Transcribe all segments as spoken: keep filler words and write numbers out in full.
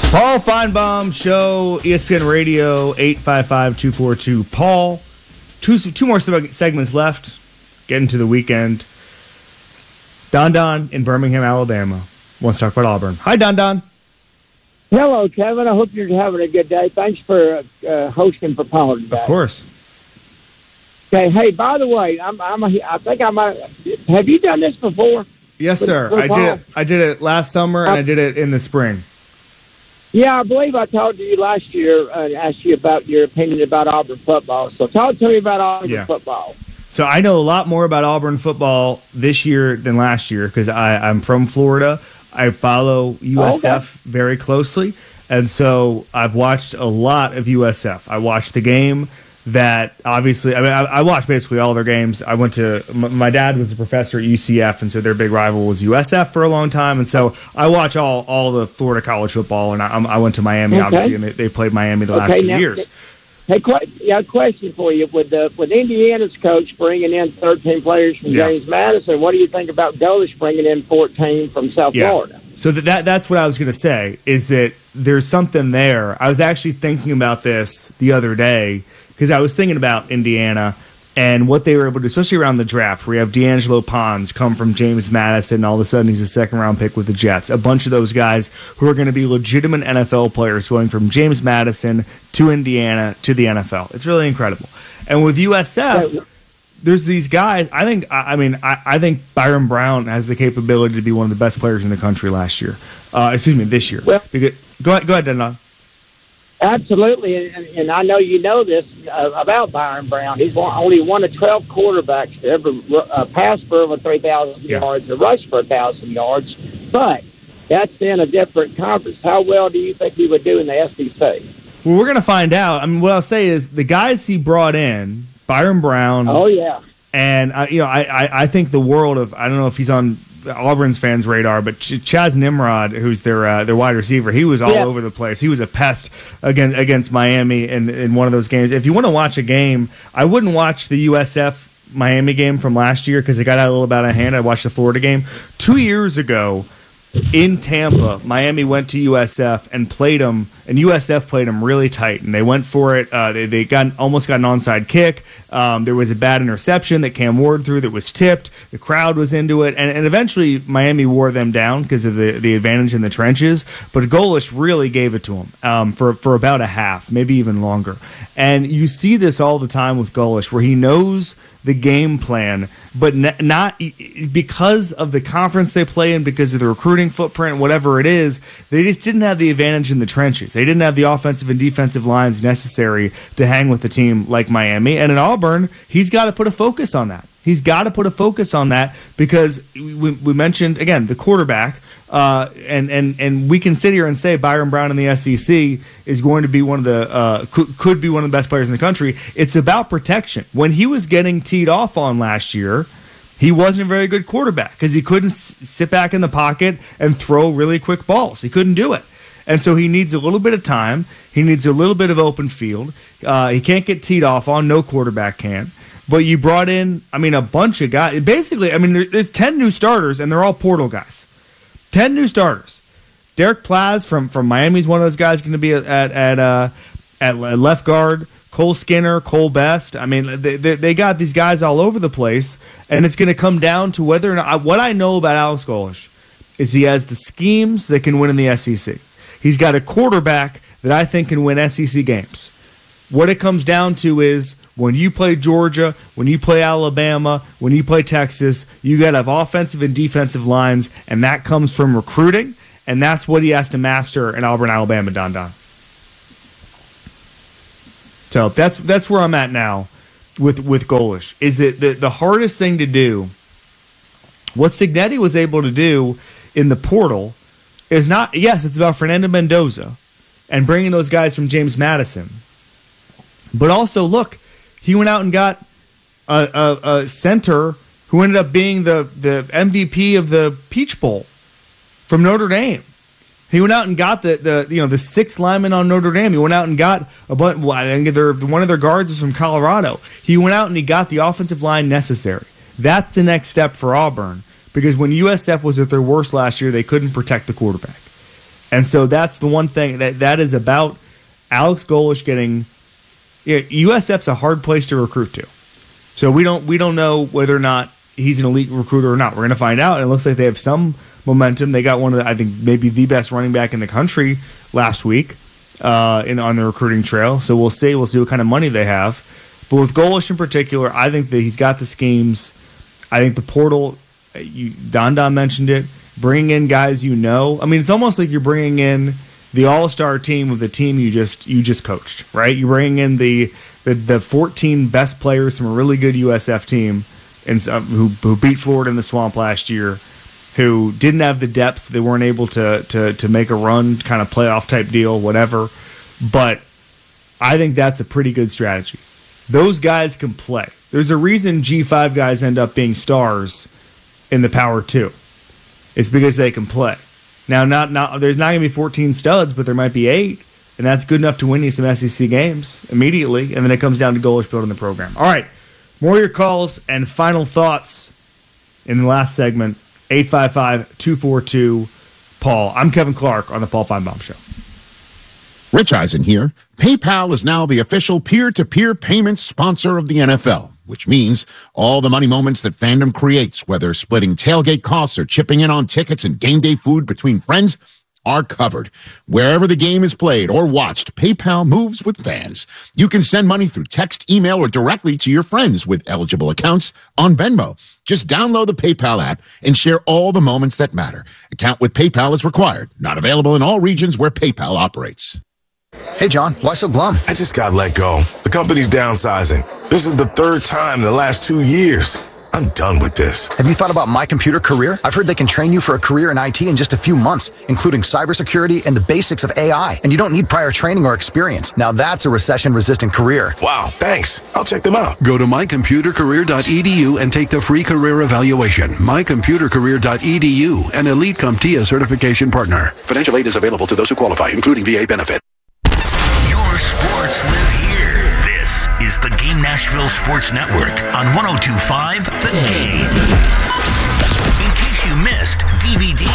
Paul Feinbaum Show, E S P N Radio, eight five five, two four two, Paul. Two, two more segments left. Getting to the weekend. Don Don in Birmingham, Alabama. Wants to talk about Auburn. Hi, Don Don. Hello, Kevin. I hope you're having a good day. Thanks for uh, hosting for Paul today. Of course. Okay. Hey, by the way, I'm, I'm a, I think I might. Have you done this before? Yes, sir. With, with I did it. I did it last summer, and I did it in the spring. Yeah, I believe I talked to you last year and asked you about your opinion about Auburn football. So talk to me about Auburn yeah. football. So I know a lot more about Auburn football this year than last year because I'm from Florida. I follow U S F okay. very closely, and so I've watched a lot of U S F. I watched the game that obviously, I mean, I, I watched basically all their games. I went to, m- my dad was a professor at U C F, and so their big rival was U S F for a long time, and so I watch all, all the Florida college football, and I, I went to Miami, okay. obviously, and they, they played Miami the last okay, two now, years. Hey, qu- yeah, question for you. With the, with Indiana's coach bringing in thirteen players from yeah. James Madison, what do you think about Golesh bringing in fourteen from South yeah. Florida? So that, that that's what I was going to say, is that there's something there. I was actually thinking about this the other day, because I was thinking about Indiana and what they were able to do, especially around the draft, where you have D'Angelo Pons come from James Madison, and all of a sudden he's a second-round pick with the Jets. A bunch of those guys who are going to be legitimate N F L players going from James Madison to Indiana to the N F L. It's really incredible. And with U S F, there's these guys. I think, I mean, I, I think Byron Brown has the capability to be one of the best players in the country last year. Uh, excuse me, this year. Well, because, go ahead, go ahead, Denon. Absolutely, and, and I know you know this uh, about Byron Brown. He's one, only one of twelve quarterbacks to ever uh, pass for over three thousand yeah. yards or rush for one thousand yards, but that's in a different conference. How well do you think he would do in the S E C? Well, we're going to find out. I mean, what I'll say is the guys he brought in, Byron Brown. Oh, yeah. And, uh, you know, I, I, I think the world of, I don't know if he's on Auburn's fans' radar, but Ch- Chaz Nimrod, who's their uh, their wide receiver, he was all yeah. over the place. He was a pest against against Miami in, in one of those games. If you want to watch a game, I wouldn't watch the U S F Miami game from last year because it got out a little bit out of hand. I watched the Florida game. Two years ago in Tampa, Miami went to U S F and played them, and U S F played them really tight, and they went for it. Uh, they they got almost got an onside kick. Um, there was a bad interception that Cam Ward threw that was tipped. The crowd was into it, and, and eventually Miami wore them down because of the, the advantage in the trenches. But Golesh really gave it to them um, for for about a half, maybe even longer. And you see this all the time with Golesh, where he knows the game plan, but not because of the conference they play in, because of the recruiting footprint, whatever it is, they just didn't have the advantage in the trenches. They didn't have the offensive and defensive lines necessary to hang with a team like Miami. And in Auburn, he's got to put a focus on that. He's got to put a focus on that because we, we mentioned, again, the quarterback. Uh, and, and, and we can sit here and say Byron Brown in the S E C is going to be one of the uh, could, could be one of the best players in the country. It's about protection. When he was getting teed off on last year, he wasn't a very good quarterback because he couldn't s- sit back in the pocket and throw really quick balls. He couldn't do it. And so he needs a little bit of time. He needs a little bit of open field. Uh, he can't get teed off on. No quarterback can. But you brought in, I mean, a bunch of guys. Basically, I mean, there, there's ten new starters, and they're all portal guys. Ten new starters. Derek Plaz from, from Miami is one of those guys going to be at at uh, at left guard. Cole Skinner, Cole Best. I mean, they, they, they got these guys all over the place, and it's going to come down to whether or not. What I know about Alex Golesh is he has the schemes that can win in the S E C. He's got a quarterback that I think can win S E C games. What it comes down to is when you play Georgia, when you play Alabama, when you play Texas, you got to have offensive and defensive lines, and that comes from recruiting, and that's what he has to master in Auburn, Alabama, Don Don. So that's that's where I'm at now with, with Golesh. Is that the, the hardest thing to do, what Cignetti was able to do in the portal is not, yes, it's about Fernando Mendoza and bringing those guys from James Madison. But also, look, he went out and got a, a, a center who ended up being the, the M V P of the Peach Bowl from Notre Dame. He went out and got the, the you know the sixth lineman on Notre Dame. He went out and got a bunch. Well, I think their, one of their guards was from Colorado. He went out and he got the offensive line necessary. That's the next step for Auburn because when U S F was at their worst last year, they couldn't protect the quarterback. And so that's the one thing that that is about Alex Golesh getting. U S F's a hard place to recruit to, so we don't we don't know whether or not he's an elite recruiter or not. We're going to find out. And it looks like they have some momentum. They got one of the, I think maybe the best running back in the country last week uh, in on the recruiting trail. So we'll see. We'll see what kind of money they have. But with Golesh in particular, I think that he's got the schemes. I think the portal. You, Don Don mentioned it. Bringing in guys you know. I mean, it's almost like you're bringing in the all-star team of the team you just you just coached, right? You're bringing in the the, the fourteen best players from a really good U S F team, and uh, who who beat Florida in the Swamp last year, who didn't have the depth, they weren't able to to to make a run, kind of playoff type deal, whatever. But I think that's a pretty good strategy. Those guys can play. There's a reason G five guys end up being stars in the Power Two. It's because they can play. Now, not not there's not going to be fourteen studs, but there might be eight, and that's good enough to win you some S E C games immediately, and then it comes down to Golesh building the program. All right, more of your calls and final thoughts in the last segment, eight five five, two four two, Paul. I'm Kevin Clark on the Paul Feinbaum Show. Rich Eisen here. PayPal is now the official peer-to-peer payments sponsor of the N F L, which means all the money moments that fandom creates, whether splitting tailgate costs or chipping in on tickets and game day food between friends, are covered. Wherever the game is played or watched, PayPal moves with fans. You can send money through text, email, or directly to your friends with eligible accounts on Venmo. Just download the PayPal app and share all the moments that matter. Account with PayPal is required. Not available in all regions where PayPal operates. Hey, John, why so glum? I just got let go. The company's downsizing. This is the third time in the last two years. I'm done with this. Have you thought about My Computer Career? I've heard they can train you for a career in I T in just a few months, including cybersecurity and the basics of A I. And you don't need prior training or experience. Now that's a recession-resistant career. Wow, thanks. I'll check them out. Go to my computer career dot e d u and take the free career evaluation. my computer career dot e d u, an Elite CompTIA certification partner. Financial aid is available to those who qualify, including V A benefit. Sports live here. This is the Game Nashville Sports Network on one oh two point five The Game. In case you missed D V D.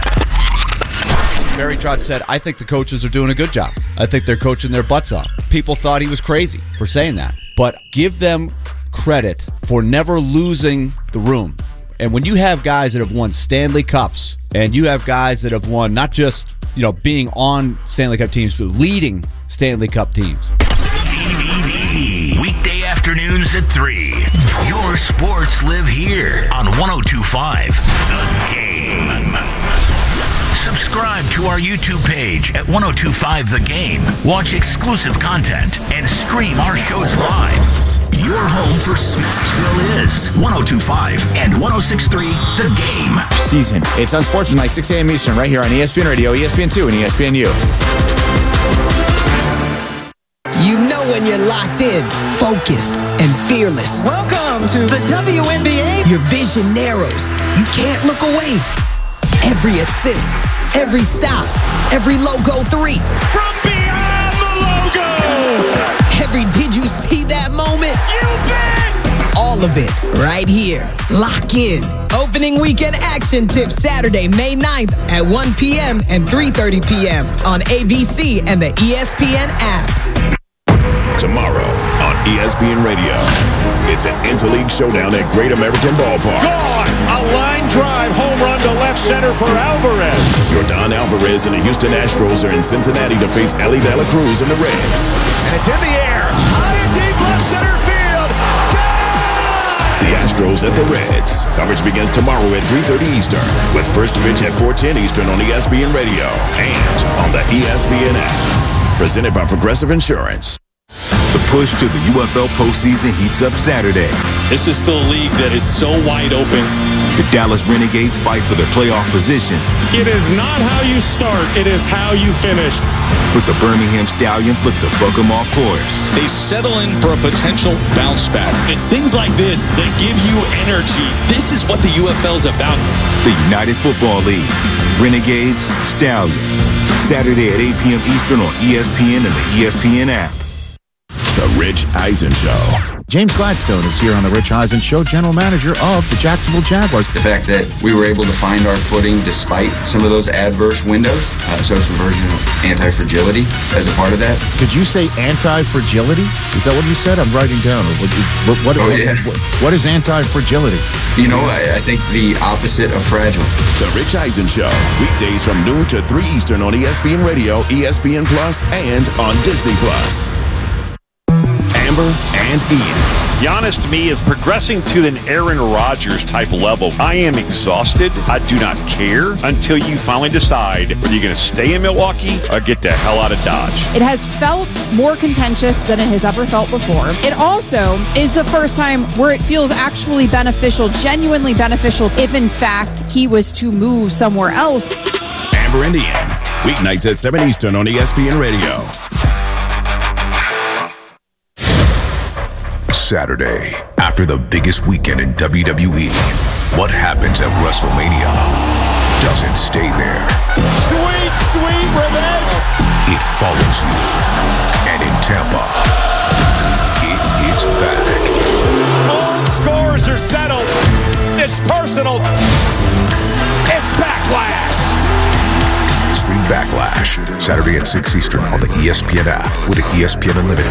Barry Trotz said, I think the coaches are doing a good job. I think they're coaching their butts off. People thought he was crazy for saying that. But give them credit for never losing the room. And when you have guys that have won Stanley Cups, and you have guys that have won not just, you know, being on Stanley Cup teams, but leading Stanley Cup teams. D V D. Weekday afternoons at three. Your sports live here on one oh two point five The Game. Subscribe to our YouTube page at one oh two point five The Game. Watch exclusive content and stream our shows live. Your home for Smashville is one oh two point five and one oh six point three The Game. Season. It's on Sportsman, like six a.m. Eastern, right here on E S P N Radio, E S P N two, and E S P N U. You know when you're locked in, focused, and fearless. Welcome to the W N B A. Your vision narrows. You can't look away. Every assist, every stop, every logo three. From beyond the logo. Every did you see that moment? You bet. All of it right here. Lock in. Opening weekend action tips Saturday, May ninth at one p.m. and three thirty p.m. on A B C and the E S P N app. Tomorrow on E S P N Radio, it's an interleague showdown at Great American Ballpark. Gone! A line drive home run to left center for Alvarez. Yordan Alvarez and the Houston Astros are in Cincinnati to face Ellie De La Cruz and the Reds. And it's in the air. High and deep left center field. Gone! The Astros at the Reds. Coverage begins tomorrow at three thirty Eastern with first pitch at four ten Eastern on E S P N Radio and on the E S P N app. Presented by Progressive Insurance. The push to the U F L postseason heats up Saturday. This is still a league that is so wide open. The Dallas Renegades fight for their playoff position. It is not how you start, it is how you finish. But the Birmingham Stallions look to bug them off course. They settle in for a potential bounce back. It's things like this that give you energy. This is what the U F L is about. The United Football League. Renegades, Stallions. Saturday at eight p.m. Eastern on E S P N and the E S P N app. The Rich Eisen Show. James Gladstone is here on the Rich Eisen Show, general manager of the Jacksonville Jaguars. The fact that we were able to find our footing despite some of those adverse windows, uh, so some version of anti-fragility as a part of that. Did you say anti-fragility? Is that what you said? I'm writing down. What, what, what, oh, yeah. what, what is anti-fragility? You know, I, I think the opposite of fragile. The Rich Eisen Show, weekdays from noon to three Eastern on E S P N Radio, E S P N Plus, and on Disney Plus. Amber and Ian. Giannis, to me, is progressing to an Aaron Rodgers type level. I am exhausted. I do not care until you finally decide whether you're going to stay in Milwaukee or get the hell out of Dodge. It has felt more contentious than it has ever felt before. It also is the first time where it feels actually beneficial, genuinely beneficial, if in fact he was to move somewhere else. Amber and Ian, weeknights at seven Eastern on E S P N Radio. Saturday, after the biggest weekend in W W E, what happens at WrestleMania doesn't stay there. Sweet, sweet revenge. It follows you. And in Tampa, it hits back. All scores are settled. It's personal. It's Backlash. Stream Backlash, Saturday at six Eastern on the E S P N app with the E S P N Unlimited